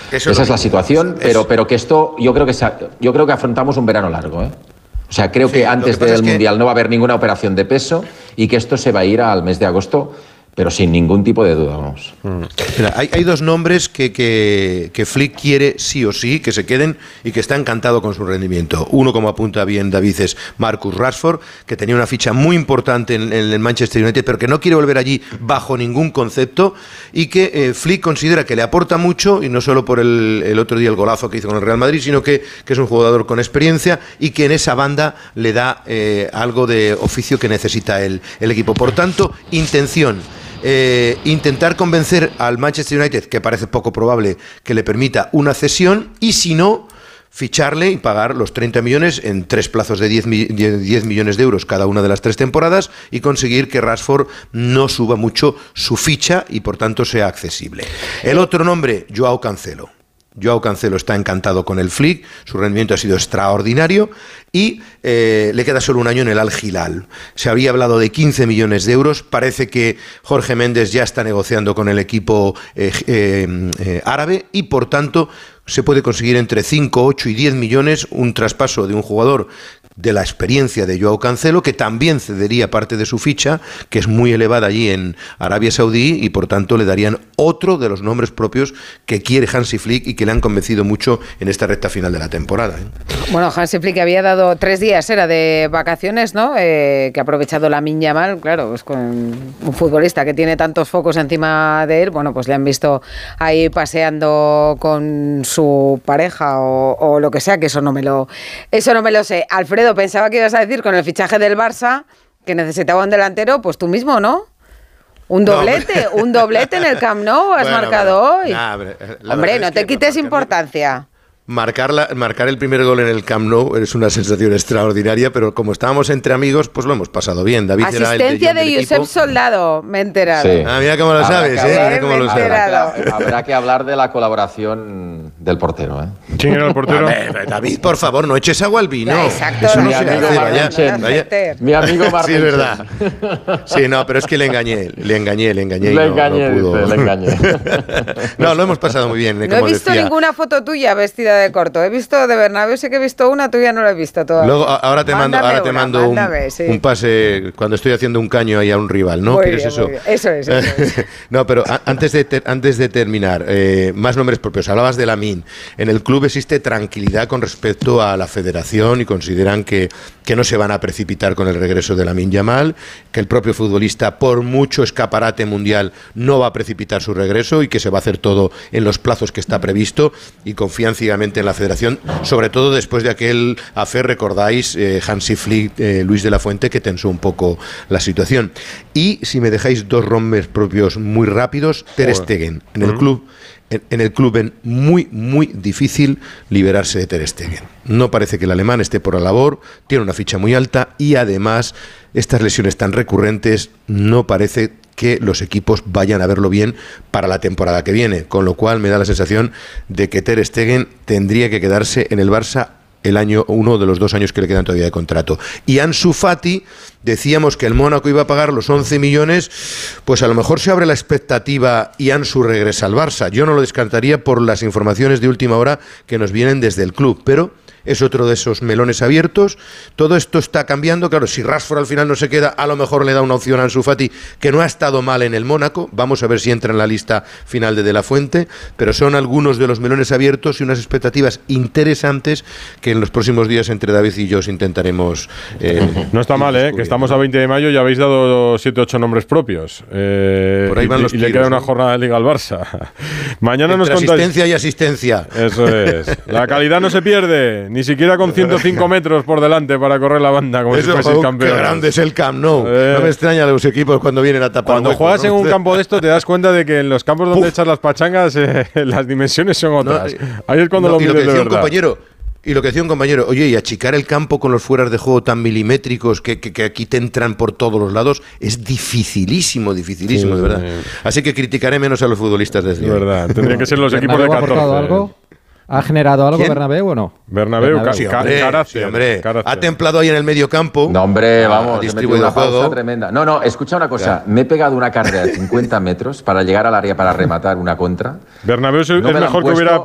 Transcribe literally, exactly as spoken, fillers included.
Eso Esa es la situación, es, pero, pero que esto, yo creo que, se, yo creo que afrontamos un verano largo, ¿eh? O sea, creo sí, que antes que del Mundial que... no va a haber ninguna operación de peso y que esto se va a ir al mes de agosto, pero sin ningún tipo de duda, vamos. Mm. Mira, hay, hay dos nombres que, que, que Flick quiere sí o sí que se queden y que está encantado con su rendimiento. Uno, como apunta bien David, es Marcus Rashford, que tenía una ficha muy importante en, en el Manchester United, pero que no quiere volver allí bajo ningún concepto y que eh, Flick considera que le aporta mucho, y no solo por el, el otro día el golazo que hizo con el Real Madrid, sino que, que es un jugador con experiencia y que en esa banda le da eh, algo de oficio que necesita el, el equipo. Por tanto, intención. Eh, intentar convencer al Manchester United, que parece poco probable que le permita una cesión, y si no, ficharle y pagar los treinta millones en tres plazos de diez millones de euros cada una de las tres temporadas y conseguir que Rashford no suba mucho su ficha y por tanto sea accesible. El otro nombre, Joao Cancelo. Joao Cancelo está encantado con el Flick, su rendimiento ha sido extraordinario y eh, le queda solo un año en el Al Hilal. Se había hablado de quince millones de euros, parece que Jorge Méndez ya está negociando con el equipo eh, eh, eh, árabe y por tanto se puede conseguir entre cinco, ocho y diez millones un traspaso de un jugador de la experiencia de Joao Cancelo, que también cedería parte de su ficha, que es muy elevada allí en Arabia Saudí, y por tanto le darían otro de los nombres propios que quiere Hansi Flick y que le han convencido mucho en esta recta final de la temporada, ¿eh? Bueno, Hansi Flick había dado tres días, era de vacaciones, ¿no? Eh, que ha aprovechado Lamine Yamal, claro, pues con un futbolista que tiene tantos focos encima de él, bueno, pues le han visto ahí paseando con su pareja o, o lo que sea, que eso no me lo, eso no me lo sé. Alfredo, pensaba que ibas a decir con el fichaje del Barça que necesitaba un delantero, pues tú mismo, ¿no? Un doblete, no, un doblete en el Camp Nou has bueno, marcado bueno, hoy. Nah, hombre, no te quites importancia. Marcar, la, marcar el primer gol en el Camp Nou es una sensación extraordinaria, pero como estábamos entre amigos, pues lo hemos pasado bien. David Asistencia era el de, de Josep Soldado, me he enterado. Sí. Ah, mira cómo lo habrá sabes, ¿eh? Mira cómo lo sabes. Habrá, habrá que hablar de la colaboración del portero, ¿eh? ¿Quién era el portero? Ver, David, por favor, no eches agua al vino. Ya, exacto. Eso no mi se amigo hace, vaya, vaya. Mi amigo Martín. Sí, es verdad. Sí, no, pero es que le engañé, le engañé, le engañé. Le no, engañé, no pudo. dice, le engañé. No, lo hemos pasado muy bien. No como he visto decía. ninguna foto tuya vestida de corto. He visto de Bernabéu, sí que he visto una, tuya no la he visto todavía. Luego, ahora te mando, ahora te mando una, un, mándame, sí. un pase cuando estoy haciendo un caño ahí a un rival, ¿no? Muy ¿Quieres bien, eso? Eso es, eso es. No, pero a, antes, de ter, antes de terminar, eh, más nombres propios. Hablabas de Lamine. En el club existe tranquilidad con respecto a la federación y consideran que, que no se van a precipitar con el regreso de Lamine Yamal, que el propio futbolista, por mucho escaparate mundial, no va a precipitar su regreso y que se va a hacer todo en los plazos que está previsto y confían ciegamente en la federación, sobre todo después de aquel affair, recordáis, eh, Hansi Flick, eh, Luis de la Fuente, que tensó un poco la situación. Y si me dejáis dos nombres propios muy rápidos, Ter Stegen. En el club en, en el club ven muy, muy difícil liberarse de Ter Stegen. No parece que el alemán esté por la labor, tiene una ficha muy alta y además estas lesiones tan recurrentes no parece que los equipos vayan a verlo bien para la temporada que viene, con lo cual me da la sensación de que Ter Stegen tendría que quedarse en el Barça el año, uno de los dos años que le quedan todavía de contrato. Y Ansu Fati, decíamos que el Mónaco iba a pagar los once millones, pues a lo mejor se abre la expectativa y Ansu regresa al Barça. Yo no lo descartaría por las informaciones de última hora que nos vienen desde el club, pero es otro de esos melones abiertos. Todo esto está cambiando. Claro, si Rashford al final no se queda, a lo mejor le da una opción a Ansu Fati, que no ha estado mal en el Mónaco. Vamos a ver si entra en la lista final de De La Fuente, pero son algunos de los melones abiertos y unas expectativas interesantes que en los próximos días entre David y yo os intentaremos... Eh, no está mal, ¿eh? Que estamos a veinte de mayo y habéis dado siete ocho nombres propios. Eh, Por ahí van y, los y tiros, le queda una ¿no? jornada de Liga al Barça. Mañana entre nos contáis... asistencia y asistencia. Eso es. La calidad no se pierde, ni siquiera con ciento cinco metros por delante para correr la banda, como Eso, si fueses campeón. Qué grande es el Camp Nou. Eh, no me extraña los equipos cuando vienen a tapar. Cuando hueco, juegas ¿no? en un campo de esto te das cuenta de que en los campos donde Uf. echas las pachangas eh, las dimensiones son otras. No, Ahí es cuando no, lo y mides lo que de decía un verdad. compañero, y lo que decía un compañero, oye, y achicar el campo con los fueras de juego tan milimétricos que, que, que aquí te entran por todos los lados es dificilísimo, dificilísimo, Sí, de verdad. sí. Así que criticaré menos a los futbolistas desde De hoy. verdad, tendrían que ser los equipos de ¿Bernabéu ha aportado catorce. algo? ¿Ha generado algo ¿Quién? Bernabéu o no? Bernabéu, Bernabéu. Sí, ca- hombre, carácter, sí, hombre. carácter. Ha templado ahí en el medio campo. No, hombre, vamos, ha he distribuido metido el una pausa juego. tremenda. No, no, escucha una cosa. Me he pegado una carrera de cincuenta metros para llegar al área para rematar una contra. Bernabéu es, No es me la han mejor que puesto. hubiera